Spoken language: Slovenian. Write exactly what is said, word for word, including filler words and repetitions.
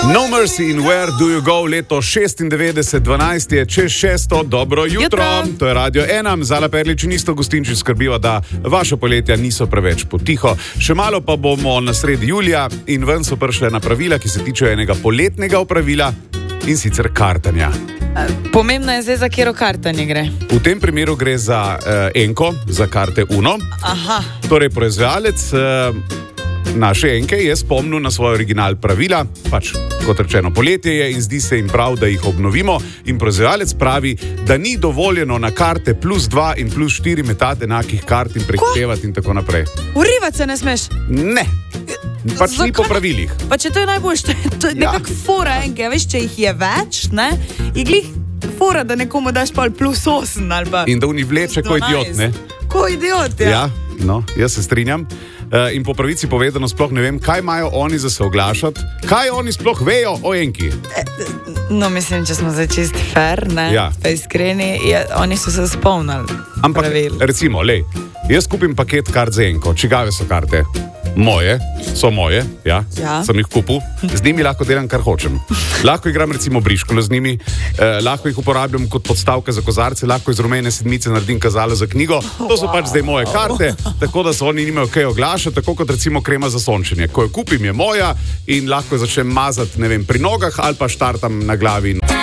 No Mercy in Where Do You Go, leto šestindevetdeset, dvanajst je čez šesto, dobro jutro. jutro. To je Radio Enam, Zala Perlič in isto gostinči skrbiva, da vaša poletja niso preveč potiho. Še malo pa bomo na sredi julija in ven so prišle napravila, ki se tičejo enega poletnega opravila in sicer kartanja. Pomembno je zdaj, za katero kartanje gre. V tem primeru gre za uh, Enko, za karte Uno. Aha. Torej, proizvajalec uh, naše Enke je spomnil na svoj original pravila, pač kot rečeno poletje je in zdi se jim prav, da jih obnovimo, in proizvajalec pravi, da ni dovoljeno na karte plus dva in plus štiri metati enakih kart in prehitevati in tako naprej. Urivati se ne smeš? Ne. Pač ni po pravilih. Pa če to je najboljš, to je, to je ja. nekak fora Enke, veš, če jih je več, ne, je glih fora, da nekomu daš pa plus osem ali pa... In da oni vleče ko idiot, ne? Ko idiot, ja. Ja, no, jaz se strinjam. Uh, in po pravici povedano sploh ne vem, kaj imajo oni za se oglašati, kaj oni sploh vejo o Enki. No, mislim, če smo zdaj čisti fair, ne, ja. pa iskreni, je, oni so se spomnili. Ampak, pravil. recimo, lej, jaz kupim paket kart za Enko, čigave so karte? Moje, so moje, ja, ja. sem jih kupil, z njimi lahko delam, kar hočem. Lahko igram recimo briškolo z njimi, eh, lahko jih uporabljam kot podstavke za kozarce, lahko iz rumene sedmice naredim kazalo za knjigo, to so wow. pač zdaj moje karte, tako da so oni nimajo kaj oglašati, tako kot recimo krema za sončenje. Ko jo kupim, je moja in lahko jo začnem mazati, ne vem, pri nogah ali pa štartam na glavi.